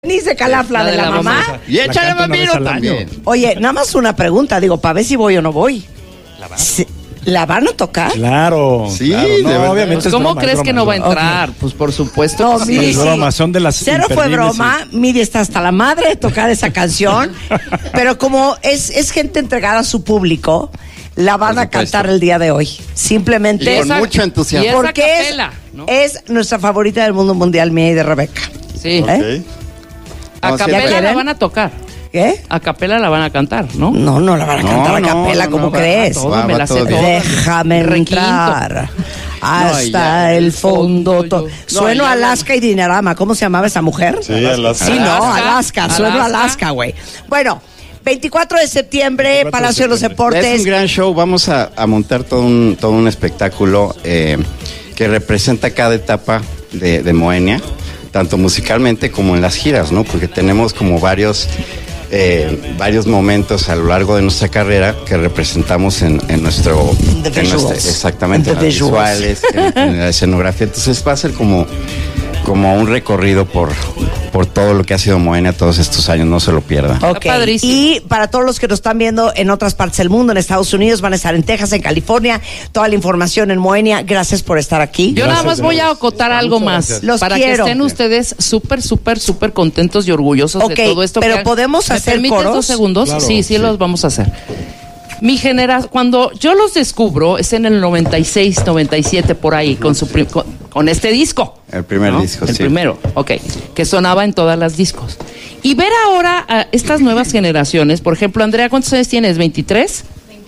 Ni se calafla de la mamá. Y échale vampiro también. Oye, nada más una pregunta, digo, para ver si voy o no voy. ¿La van a tocar? Claro. Sí, claro, de verdad. obviamente. Pues, ¿cómo es broma, crees es que broma, no va a es broma. entrar? Pues por supuesto. No, que sí. Midi, Es broma, son de las Cero fue imperdibles, broma, Midi está hasta la madre de tocar esa canción, pero como es gente entregada a su público, la van a cantar el día de hoy. Simplemente Y con mucho entusiasmo. y es porque a capela, ¿no? es nuestra favorita del mundo mundial, mía y de Rebeca. Sí. ¿Eh? A No, sí, capela ¿quieren? la van a tocar. ¿Qué? A capela la van a cantar, ¿no? No la van a cantar a capela, ¿cómo crees? todo, Va, me va la sé todo bien. toda. Déjame Requinto. entrar hasta ya, el fondo. yo. Sueno ya, Alaska y Dinarama. ¿Cómo se llamaba esa mujer? Sí, Alaska. Sí, no, Alaska. Sueno Alaska, güey. Bueno, 24 de septiembre, Palacio de los Es Deportes. un gran show. Vamos a montar todo un espectáculo que representa cada etapa de Moenia, tanto musicalmente como en las giras, ¿no? Porque tenemos como varios momentos a lo largo de nuestra carrera que representamos en nuestro... The en nuestra- visuals. exactamente, The en las visuals. visuales, en la escenografía. Entonces va a ser como un recorrido por todo lo que ha sido Moenia todos estos años. No se lo pierda. Ok. Padrísimo. Y para todos los que nos están viendo en otras partes del mundo, en Estados Unidos, van a estar en Texas, en California, toda la información en Moenia. Gracias por estar aquí. Yo nada más voy a acotar algo Muchas más gracias. Los para quiero. que estén ustedes súper contentos y orgullosos Ok, de todo esto. pero que- ¿podemos ¿Me hacer permites coros? 2 segundos? Claro, sí, sí. los vamos a hacer. Cuando yo los descubro, es en el 96, 97, por ahí, con este disco. El primer disco, El sí. primero, ok, que sonaba en todas las discos. Y ver ahora a estas nuevas generaciones, por ejemplo, Andrea, ¿cuántos años tienes? ¿23?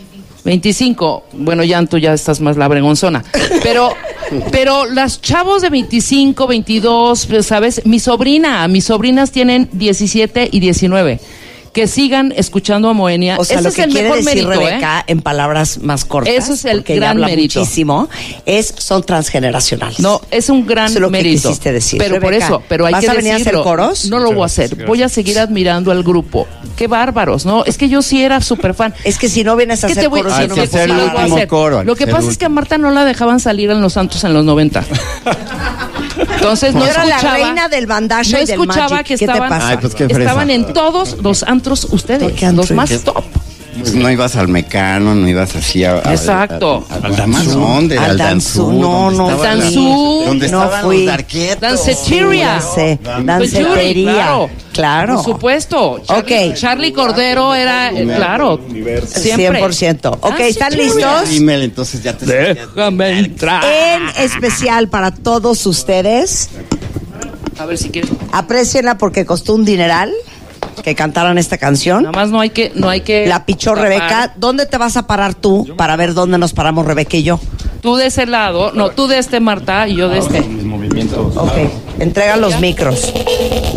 25. Bueno, ya tú ya estás más labregonzona. Pero las chavos de 25, 22, pues, ¿sabes? Mis sobrinas tienen 17 y 19. Que sigan escuchando a Moenia. O sea, Ese lo es que el quiere mejor decir mérito, Rebeca, en palabras más cortas, Eso es el porque ella gran habla mérito. muchísimo, son transgeneracionales. No, es un gran Eso es lo que mérito. quisiste decir. Pero por Rebeca, eso, pero hay ¿vas que a venir a hacer decirlo. coros? No lo voy a hacer. Gracias. Voy a seguir admirando al grupo. Qué bárbaros, ¿no? Es que yo sí era súper fan. Es que si no vienes a ¿Qué hacer te voy coros, a yo no me Hay que ser puedo el parar. último coro, hay Lo que que ser pasa el es que a Marta no la dejaban salir en los Santos en los 90. Entonces no Yo era escuchaba. la reina del bandasha No y del escuchaba magic. que ¿Qué te estaban, pasa? Ay, pues qué fresa. estaban en todos los antros ustedes, ¿Qué antro? los más ¿Qué? top. Pues no ibas al Mecano, no ibas así a Exacto. al Danzú. Al Danzú, no, donde Al estaban las- Danzú. Donde No estaban fui. los darquetos. Danceteria. Dancetería. Claro. Claro. Por supuesto. Ok. Charlie Cordero era, claro, siempre. 100%. Ok, ¿están Danceteria. listos? Email, entonces ya te... Déjame entrar. En especial para todos ustedes, A ver si quieres. aprécienla porque costó un dineral que cantaran esta canción. Nada más no hay que. La pichó tapar. Rebeca. ¿Dónde te vas a parar tú para ver dónde nos paramos Rebeca y yo? Tú de ese lado, no, tú de este, Marta, y yo de este. Mis movimientos. Ok, entrega los micros.